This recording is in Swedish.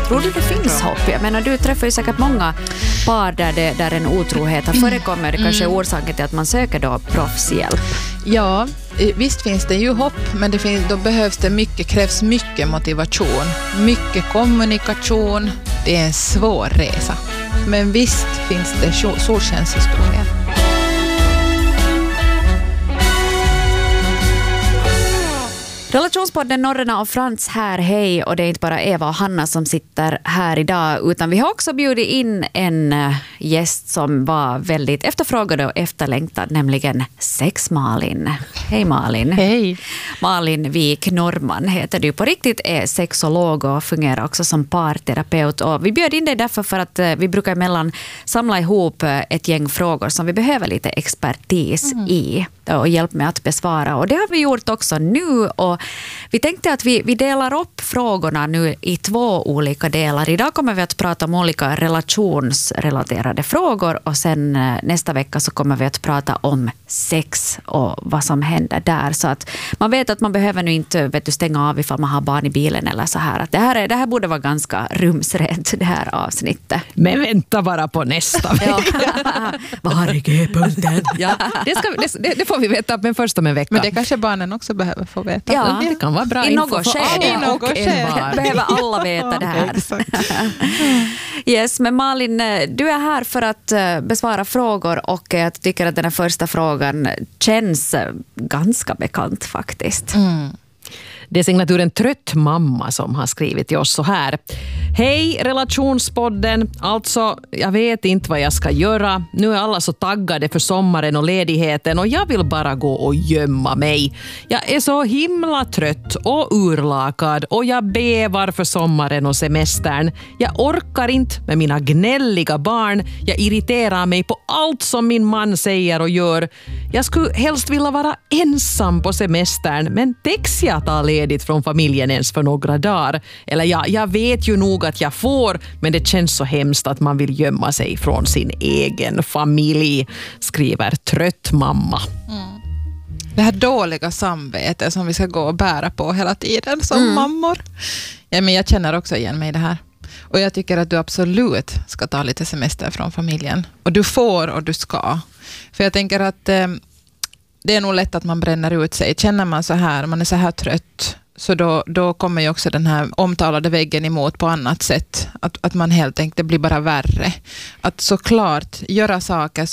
Tror du det finns hopp? Jag menar, du träffar ju säkert många par där en otrohet har förekommit. Det kanske är orsaken till att man söker då proffshjälp. Ja, visst finns det ju hopp, men då krävs mycket motivation, mycket kommunikation. Det är en svår resa. Men visst finns det solskenshistorier. Relationspodden Norrena och Frans här, hej. Och det är inte bara Eva och Hanna som sitter här idag, utan vi har också bjudit in en gäst som var väldigt efterfrågad och efterlängtad, nämligen Sex-Malin. Hej Malin. Hej. Malin Wik Norman heter du. På riktigt är sexolog och fungerar också som parterapeut. Och vi bjöd in dig därför för att vi brukar emellan samla ihop ett gäng frågor som vi behöver lite expertis i och hjälp med att besvara. Och det har vi gjort också nu, och vi tänkte att vi delar upp frågorna nu i 2 olika delar. Idag kommer vi att prata om olika relationsrelaterade frågor, och sen nästa vecka så kommer vi att prata om sex och vad som händer där. Så att man vet att man behöver nu inte stänga av ifall man har barn i bilen eller så här. Att det här borde vara ganska rumsrätt, det här avsnittet. Men vänta bara på nästa vecka. Var är G-punkten? Ja, det får vi veta, men först om en vecka. Men det kanske barnen också behöver få veta. Ja, det kan vara bra i info något för alla och envar. behöver alla veta det här. Yes, men Malin, du är här för att besvara frågor, och jag tycker att den här första frågan känns ganska bekant faktiskt. Det är signaturen Trött mamma som har skrivit till oss så här. Hej relationspodden, alltså jag vet inte vad jag ska göra. Nu är alla så taggade för sommaren och ledigheten och jag vill bara gå och gömma mig. Jag är så himla trött och urlakad och jag bävar för sommaren och semestern. Jag orkar inte med mina gnälliga barn. Jag irriterar mig på allt som min man säger och gör. Jag skulle helst vilja vara ensam på semestern, men täcks jag ta ledigt från familjen ens för några dagar? Eller jag vet ju nog att jag får, men det känns så hemskt att man vill gömma sig från sin egen familj, skriver Trött mamma. Det här dåliga samvetet som vi ska gå och bära på hela tiden som mammor. Ja, men jag känner också igen mig i det här. Och jag tycker att du absolut ska ta lite semester från familjen. Och du får och du ska. För jag tänker att det är nog lätt att man bränner ut sig. Känner man så här, man är så här trött, så då kommer ju också den här omtalade väggen emot på annat sätt. Att man helt enkelt, det blir bara värre. Att såklart göra saker